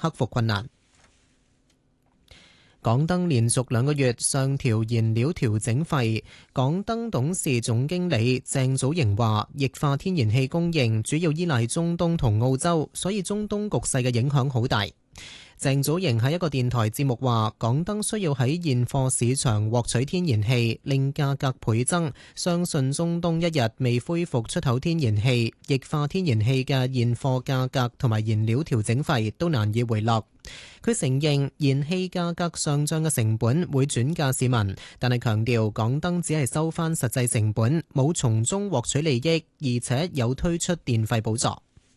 克服困難。港燈連續2個月上調燃料調整費，港燈董事總經理鄭祖瑩話：液化天然氣供應主要依賴中東同澳洲，所以中東局勢嘅影響好大。鄭祖瑩喺一個電台節目話：港燈需要喺現貨市場獲取天然氣，令價格倍增。相信中東一日未恢復出口天然氣，液化天然氣嘅現貨價格同埋燃料調整費都難以回落。佢承認燃氣價格上漲嘅成本會轉嫁市民，但係強調港燈只係收返實際成本，冇從中獲取利益，而且有推出電費補助。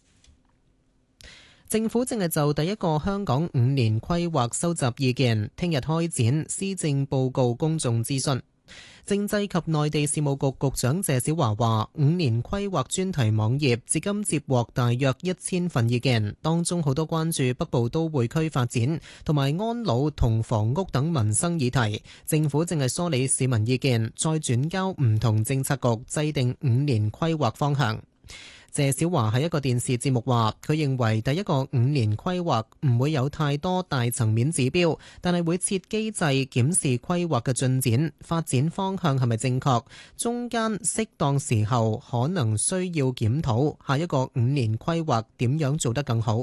政府正係就第一個香港5年規劃收集意見，聽日開展施政報告公眾諮詢。政制及內地事務局局長謝小華話：5年規劃專題網頁至今接獲大約1000份意見，當中好多關注北部都會區發展同埋安老同房屋等民生議題。政府正係梳理市民意見，再轉交唔同政策局制定5年規劃方向。謝小華喺一個電視節目話，佢認為第一個5年規劃唔會有太多大層面指標，但係會設機制檢視規劃嘅進展、發展方向係咪正確，中間適當時候可能需要檢討下一個5年規劃點樣做得更好。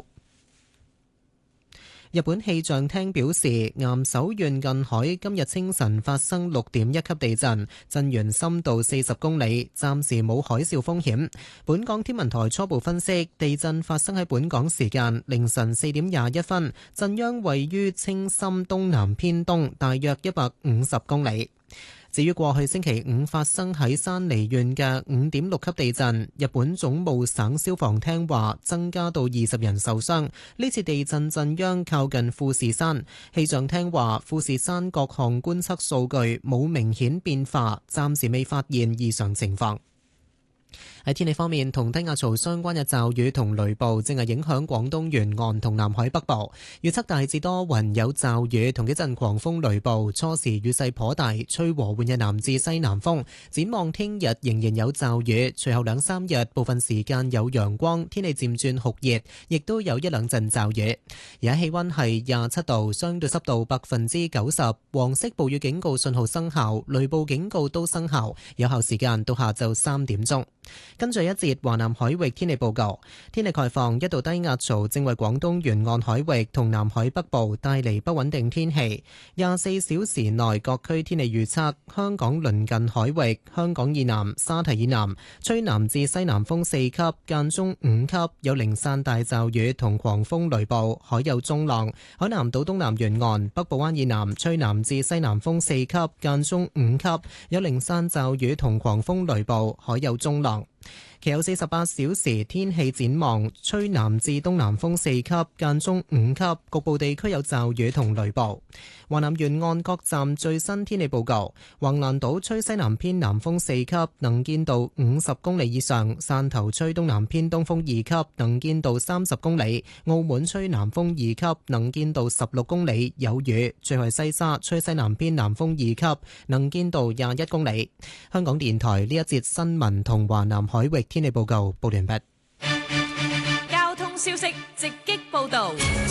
日本氣象廳表示，岩手縣近海今日清晨發生6.1級地震，震源深度40公里，暫時冇海嘯風險。本港天文台初步分析，地震發生喺本港時間凌晨4點21分，震央位於青森東南偏東，大約150公里。至於過去星期五發生喺山梨縣嘅5.6級地震，日本總務省消防廳話增加到20人受傷。呢次地震震央靠近富士山，氣象廳話富士山各項觀測數據冇明顯變化，暫時未發現異常情況。喺天氣方面，同低壓槽相關嘅驟雨同雷暴正係影響廣東沿岸同南海北部。預測大致多雲有驟雨同幾陣狂風雷暴，初時雨勢頗大，吹和緩嘅南至西南風。展望聽日仍然有驟雨，隨後2-3日部分時間有陽光，天氣漸轉酷熱，亦都有1-2陣驟雨。而家氣溫係27度，相對濕度90%，黃色暴雨警告信號生效，雷暴警告都生效，有效時間到下晝3點鐘。跟住一節華南海域天氣報告，天氣概況，一道低壓槽正為廣東沿岸海域同南海北部帶嚟不穩定天氣。24小時內各區天氣預測：香港鄰近海域、香港以南、沙堤以南吹南至西南風4級，間中5級，有零散大驟雨同狂風雷暴，海有中浪。海南島東南沿岸、北部灣以南吹南至西南風4級，間中5級，有零散驟雨同狂風雷暴，海有中浪。其後48小時天氣展望，吹南至東南風4級，間中5級，局部地區有驟雨同雷暴。華南沿岸各站最新天氣報告：橫瀾島吹西南偏南風4級，能見度50公里以上；汕頭吹東南偏東風2級，能見度30公里；澳門吹南風2級，能見度16公里，有雨。最後西沙吹西南偏南風2級，能見度21公里。香港電台呢一節新聞同華南海域天氣報告報完畢。 交通消息直擊報道，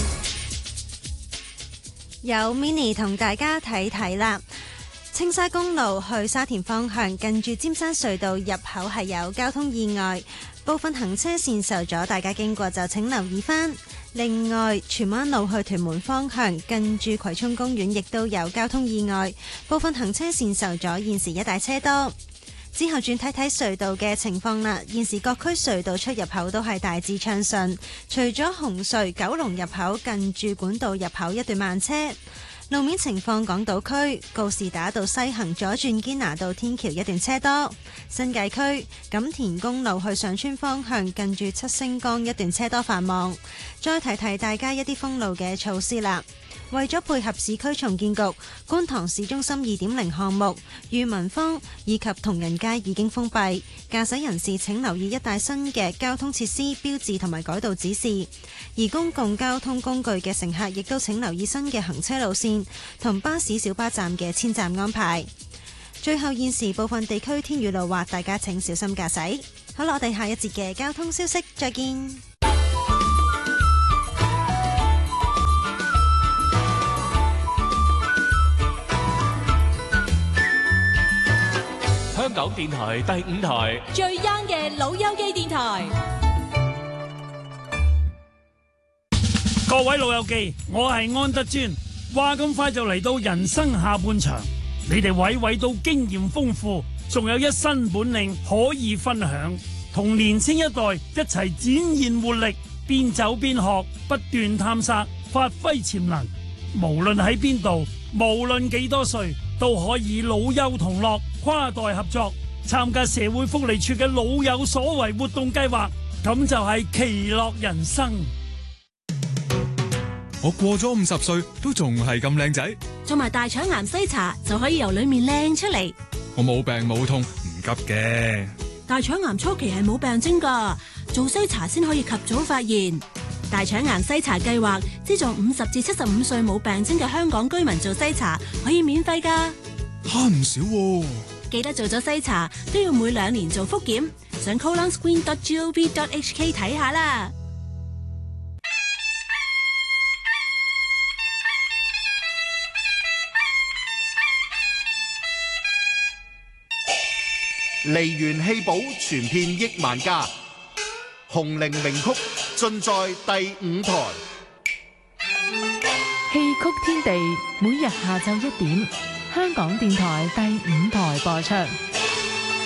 有 Mini 同大家睇睇啦。青沙公路去沙田方向，近住尖山隧道入口係有交通意外，部分行車線受阻，大家經過就請留意返。另外，荃灣路去屯門方向，近住葵涌公園亦都有交通意外，部分行車線受阻，現時一帶車多。之後轉睇睇隧道嘅情況啦。現時各區隧道出入口都係大致暢順，除咗紅隧九龍入口近住管道入口一段慢車。路面情況，港島區告士打道西行左轉堅拿道天橋一段車多。新界區錦田公路去上村方向近住七星崗一段車多繁忙。再提提大家一啲封路嘅措施啦。為咗配合市區重建局觀塘市中心2.0項目，裕民坊以及同仁街已經封閉，駕駛人士請留意一帶新嘅交通設施標誌同埋改道指示。而公共交通工具嘅乘客亦都請留意新嘅行車路線同巴士小巴站嘅遷站安排。最後，現時部分地區天雨路滑，大家請小心駕駛。好啦，我哋下一節嘅交通消息再見。 港電台第5台最 young 嘅老友記電台。 各位老友記，我係安德尊。話咁快就嚟到人生下半場，你哋位位都經驗豐富，仲有一身本領可以分享，同年青一代一齊展現活力，邊走邊學，不斷探索，發揮潛能。無論喺邊度，無論幾多歲，都可以老幼同樂，跨代合作，參加社會福利處嘅老有所為活動計劃，咁就係其樂人生。 我過咗50歲都仲係咁靚仔， 做埋大腸癌篩查就可以由裏面靚出嚟。 我冇病冇痛，唔急嘅。 大腸癌初期係冇病徵㗎，做篩查先可以及早發現。大腸癌篩查計劃資助50至75歲冇病徵嘅香港居民做篩查，可以免費㗎， 慳唔少喎。 記得做咗篩查都要每2年做復檢，上 colonscreen.gov.hk 睇下啦。 梨園戲寶傳遍億萬家，紅伶名曲盡在第5台。 戲曲天地每日下晝1點，香港電台第5台播出。